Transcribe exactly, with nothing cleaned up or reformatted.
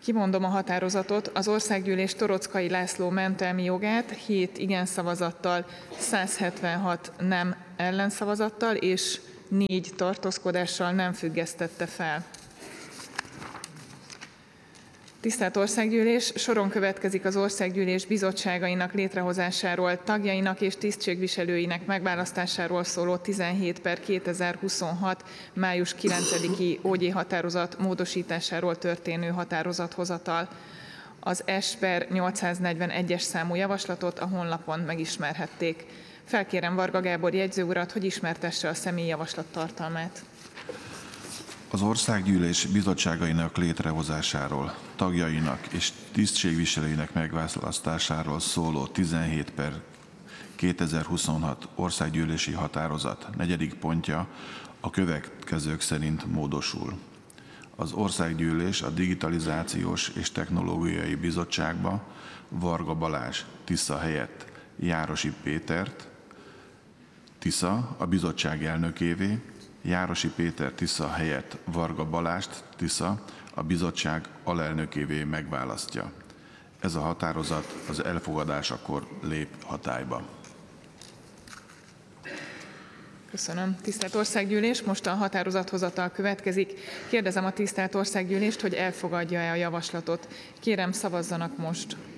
Kimondom a határozatot, az Országgyűlés Torockai László mentelmi jogát hét igen szavazattal, száz hetvenhat nem ellenszavazattal és négy tartózkodással nem függesztette fel. Tisztelt Országgyűlés, soron következik az Országgyűlés bizottságainak létrehozásáról, tagjainak és tisztségviselőinek megválasztásáról szóló tizenhét per kétezer-huszonhat. május kilencediki ó gyé határozat módosításáról történő határozathozatal. Az S per nyolcszáznegyvenegyes számú javaslatot a honlapon megismerhették. Felkérem Varga Gábor jegyző urat, hogy ismertesse a személyjavaslat tartalmát. Az Országgyűlés bizottságainak létrehozásáról, tagjainak és tisztségviselőinek megválasztásáról szóló tizenhét per kétezer-huszonhat országgyűlési határozat negyedik pontja a következők szerint módosul. Az Országgyűlés a Digitalizációs és Technológiai Bizottságba Varga Balázs Tisza helyett Járosi Pétert, Tisza a bizottság elnökévé, Járosi Péter Tisza helyett Varga Balást Tisza a bizottság alelnökévé megválasztja. Ez a határozat az elfogadásakor lép hatályba. Köszönöm. Tisztelt Országgyűlés, most a határozathozatal következik. Kérdezem a tisztelt Országgyűlést, hogy elfogadja-e a javaslatot. Kérem, szavazzanak most.